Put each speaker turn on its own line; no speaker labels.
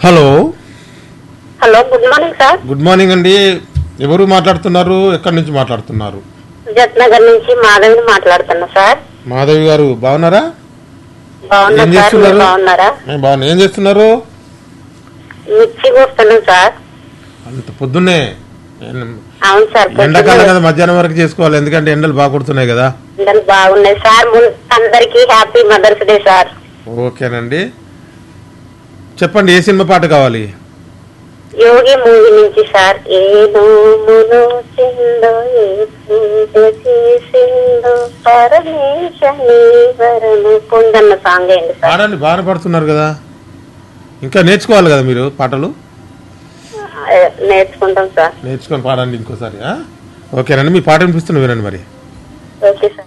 Hello
hello, good morning sir.
Good morning అండి. ఎవరు మాట్లాడుతున్నారు? ఎక్కడి నుంచి మాట్లాడుతున్నారు?
జట్నగర్ నుంచి మాధవి మాట్లాడుతున్నా సార్.
మాధవి గారు బాగున్నారా?
బాగున్నా
ఏం
సార్,
చేస్తున్నారు?
మీరు బాగున్నారా?
నేను బాగున్నా. ఏం చేస్తున్నారు?
మిర్చి కోస్తున్నాం సార్.
అంత పొద్దున్నే
అవును సార్,
ఎండాకాలం కదా, మధ్యాహ్నం వరకు చేసుకోవాలి, ఎందుకంటే ఎండలు బాగా కొడుతున్నాయి కదా.
ఎండలు బాగున్నాయి సార్. ముందు అందరికి హ్యాపీ మదర్స్ డే సార్.
ఓకేనండి, చెప్పండి ఏ సినిమా పాట కావాలి?
యోగి మూవీ నుంచి సార్. ఏ నోములో చిందో ఏ పూజ చేసిందో పరమేశని వరము పొందన్న సాంగ్ ఏంటి సార్?
పాడండి, బాగానే పడుతున్నారు కదా. ఇంకా నేర్చుకోవాలి కదా మీరు పాటలు.
నేర్చుకుంటాం సార్.
నేర్చుకొని పాడండి ఇంకోసారి. ఓకేనండి, మీ పాట వినిపిస్తున్నా, వినండి మరి.
Okay sir.